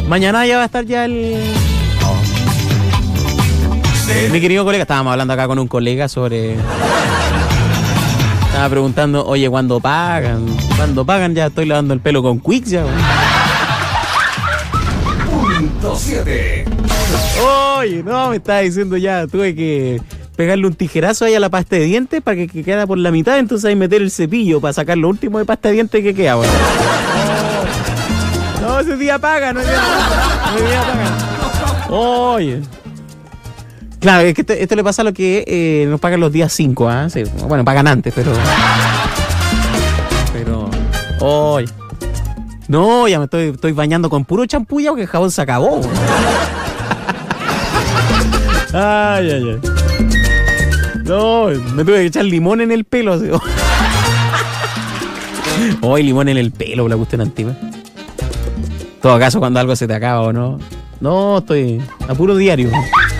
Mañana ya va a estar ya mi querido colega. Estábamos hablando acá con un colega sobre... Estaba preguntando, oye, ¿cuándo pagan? ¿Cuándo pagan? Ya estoy lavando el pelo con Quicks ya. Punto 7. Oye, no, me estaba diciendo ya, tuve que pegarle un tijerazo ahí a la pasta de dientes para que quede por la mitad, entonces ahí meter el cepillo para sacar lo último de pasta de dientes que queda, bueno. No, ese día paga, no ese día paga. Oye. Claro, es que esto le pasa a lo que nos pagan los días 5, ¿ah? Sí, bueno, pagan antes, pero... Oye. No, ya me estoy bañando con puro champú ya porque el jabón se acabó. Ay, ay, ay. No, me tuve que echar limón en el pelo. Así. Hoy limón en el pelo, la cuestión antigua. En todo caso, cuando algo se te acaba o no. No, estoy a puro diario.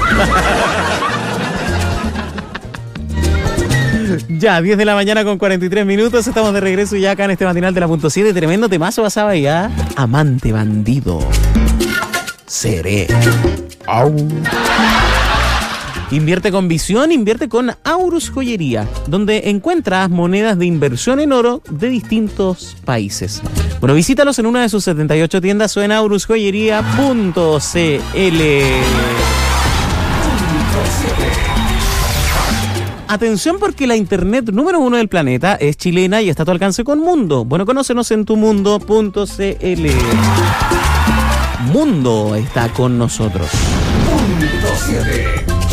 Ya, 10 de la mañana con 43 minutos. Estamos de regreso ya acá en este matinal de la punto 7. Tremendo temazo pasaba ahí, ¿ah? Amante bandido. Seré. Au. Invierte con visión, invierte con Aurus Joyería, donde encuentras monedas de inversión en oro de distintos países. Bueno, visítalos en una de sus 78 tiendas o en aurusjoyería.cl. Atención porque la internet número 1 del planeta es chilena y está a tu alcance con Mundo. Bueno, conócenos en tumundo.cl. Mundo está con nosotros. Punto 7.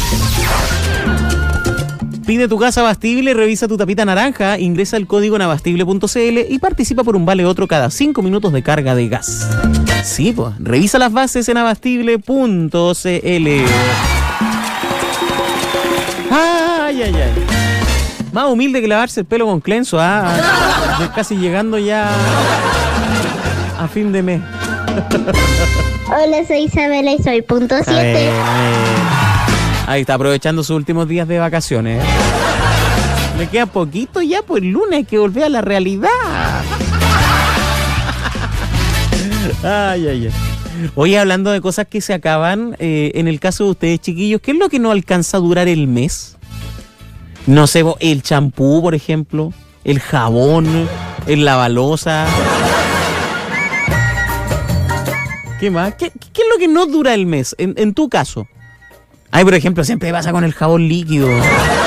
Pide tu gas abastible, revisa tu tapita naranja, ingresa el código en abastible.cl y participa por un vale otro cada 5 minutos de carga de gas. Sí, pues, revisa las bases en abastible.cl. Ay, ay, ay. Más humilde que lavarse el pelo con Clenso, casi llegando ya a fin de mes. Hola, soy Isabela y soy punto 7. Ahí está, aprovechando sus últimos días de vacaciones. Le queda poquito ya, pues el lunes hay que volver a la realidad. Ay, ay, ay. Oye, hablando de cosas que se acaban, en el caso de ustedes, chiquillos, ¿qué es lo que no alcanza a durar el mes? No sé, el champú, por ejemplo, el jabón, el lavaloza. ¿Qué más? ¿Qué es lo que no dura el mes, en tu caso? Ay, por ejemplo, siempre pasa con el jabón líquido.